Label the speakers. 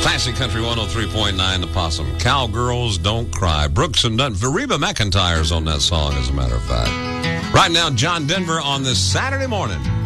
Speaker 1: Classic Country 103.9 The Possum. Cowgirls Don't Cry. Brooks and Dunn. Reba McEntire's on that song, as a matter of fact. Right now, John Denver on this Saturday morning.